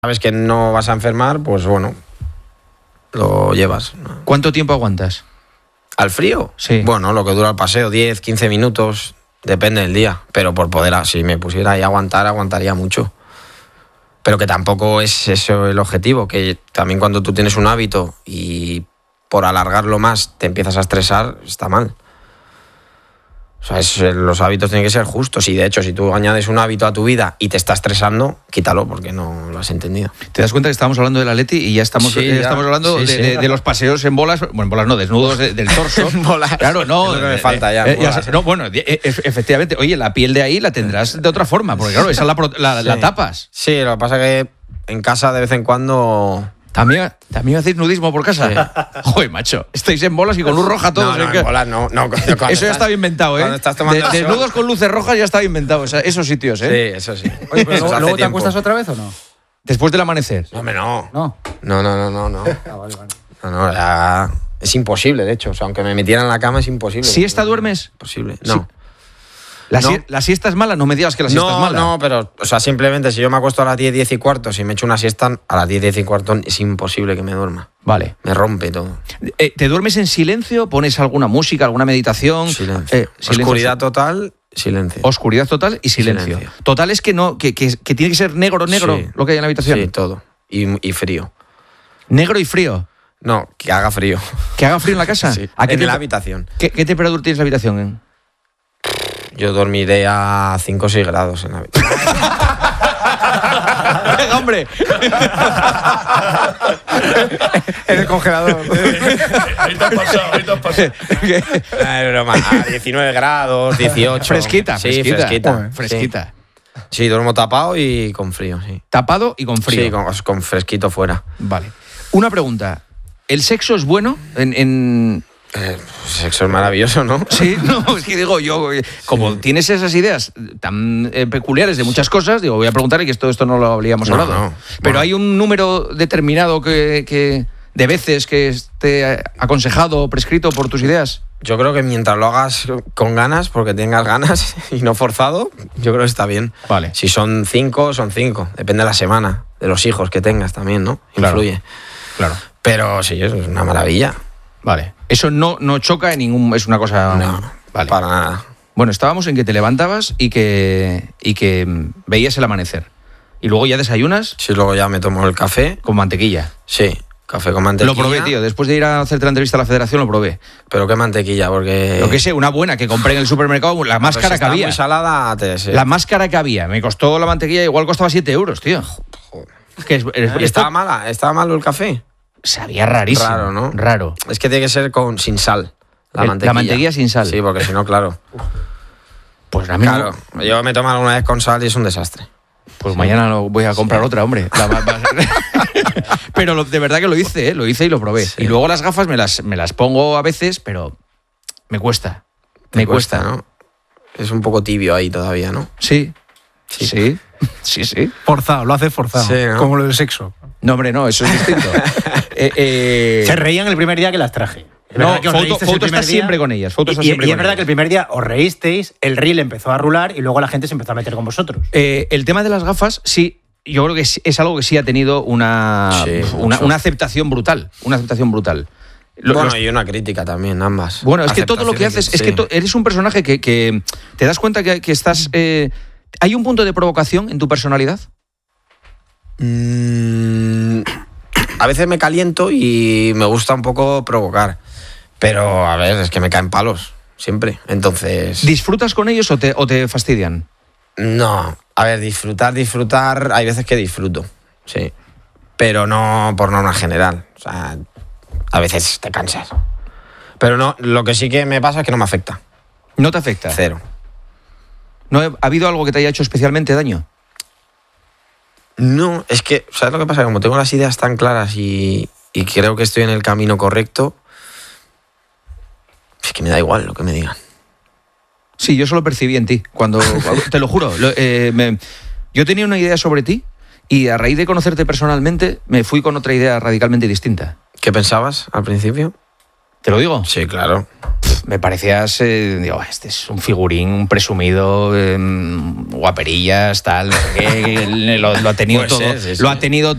sabes que no vas a enfermar, pues bueno, lo llevas. ¿Cuánto tiempo aguantas? ¿Al frío? Sí. Bueno, lo que dura el paseo, 10, 15 minutos, depende del día. Pero por poder, si me pusiera ahí a aguantar, aguantaría mucho. Pero que tampoco es eso el objetivo, que también cuando tú tienes un hábito y por alargarlo más te empiezas a estresar, está mal. O sea, los hábitos tienen que ser justos y de hecho si tú añades un hábito a tu vida y te está estresando, quítalo porque no lo has entendido. ¿Te das cuenta que estábamos hablando del Atleti y ya estamos hablando de los paseos en bolas? Bueno, en bolas no, desnudos del torso. Bolas. Claro, no. Es lo que me falta ya. No, bueno, efectivamente, oye, la piel de ahí la tendrás de otra forma, porque claro, esa la tapas. Sí, lo que pasa es que en casa de vez en cuando... ¿También hacéis nudismo por casa? Sí. Joder, macho, estáis en bolas y con luz roja todos. No, en bolas no. Eso ya estaba inventado, ¿eh? Desnudos con luces rojas ya estaba inventado, esos sitios, ¿eh? Sí, eso sí. Oye, pero ¿luego te acuestas otra vez o no? Después del amanecer. No, hombre, no. No. No. Vale. No, ya... Es imposible, de hecho. O sea, aunque me metieran en la cama es imposible. ¿Siesta duermes? Imposible. No. ¿La siesta es mala? No me digas que la siesta es mala. No, pero, o sea, simplemente si yo me acuesto a las 10, 10 y cuarto, si me echo una siesta a las 10, 10 y cuarto, es imposible que me duerma. Vale. Me rompe todo. ¿Te duermes en silencio? ¿Pones alguna música, alguna meditación? Silencio. Oscuridad total, silencio. Oscuridad total y silencio. Total es que tiene que ser negro sí. Lo que hay en la habitación. Sí, todo. Y frío. ¿Negro y frío? No, que haga frío. ¿Que haga frío en la casa? Sí. En la habitación. ¿Qué temperatura tienes la habitación? Yo dormiré a 5 o 6 grados en la habitación. ¡Venga, hombre! En el congelador. Ahí te has pasado. Es broma. A 19 grados, 18. Fresquita. Fresquita. Sí, duermo tapado y con frío, sí. Tapado y con frío. Sí, con fresquito fuera. Vale. Una pregunta. ¿El sexo es bueno Sexo es maravilloso, ¿no? Sí, no, es que digo, yo, como tienes esas ideas tan peculiares de muchas cosas, digo, voy a preguntarle que esto no lo habríamos hablado. No. Pero hay un número determinado que de veces que esté aconsejado o prescrito por tus ideas. Yo creo que mientras lo hagas con ganas, porque tengas ganas y no forzado, yo creo que está bien. Vale. Si son 5, son 5. Depende de la semana, de los hijos que tengas también, ¿no? Claro. Influye. Claro. Pero sí, eso es una maravilla. Vale. Eso no choca en ningún... Es una cosa... No, vale. Para nada. Bueno, estábamos en que te levantabas y que veías el amanecer. Y luego ya desayunas... Sí, luego ya me tomo el café. Con mantequilla. Sí, café con mantequilla. Lo probé, tío. Después de ir a hacerte la entrevista a la Federación, lo probé. ¿Pero qué mantequilla? Porque... Lo que sé, una buena que compré en el supermercado, la más cara que había. Muy salada, La más cara que había. Me costó la mantequilla, igual costaba 7 euros, tío. Joder. ¿Estaba mala? ¿Estaba malo el café? Sabía rarísimo. Raro, ¿no? Raro. Es que tiene que ser sin sal. La mantequilla sin sal. Sí, porque si no, claro. Pues a mí claro, yo me tomo alguna vez con sal y es un desastre. Pues mañana voy a comprar otra, hombre. Pero de verdad que lo hice y lo probé. Sí. Y luego las gafas me las pongo a veces, pero me cuesta. Me cuesta, ¿no? Es un poco tibio ahí todavía, ¿no? Sí. Forzado, lo haces forzado. Sí, ¿no? Como lo del sexo. No, hombre, no, eso es distinto. Se reían el primer día que las traje. No, Foto está siempre con ellas. Y es verdad que el primer día os reísteis, el reel empezó a rular y luego la gente se empezó a meter con vosotros. El tema de las gafas, sí, yo creo que es algo que sí ha tenido una aceptación brutal. Una aceptación brutal. Y una crítica también, ambas. Bueno, es que todo lo que haces, es que eres un personaje que te das cuenta que estás... ¿Hay un punto de provocación en tu personalidad? A veces me caliento y me gusta un poco provocar. Pero, a ver, es que me caen palos, siempre. Entonces... ¿Disfrutas con ellos o te fastidian? No, a ver, disfrutar, hay veces que disfruto, sí. Pero no por norma general. O sea, a veces te cansas. Pero no, lo que sí que me pasa es que no me afecta. ¿No te afecta? Cero. ¿No ha habido algo que te haya hecho especialmente daño? No, es que, ¿sabes lo que pasa? Como tengo las ideas tan claras y creo que estoy en el camino correcto, es que me da igual lo que me digan. Sí, yo eso lo percibí en ti. Te lo juro. Yo tenía una idea sobre ti y a raíz de conocerte personalmente me fui con otra idea radicalmente distinta. ¿Qué pensabas al principio? ¿Te lo digo? Sí, claro. me parecías, digo, este es un figurín, un presumido, guaperillas, tal, no sé qué, lo ha tenido Puede todo, ser, sí, sí. lo ha tenido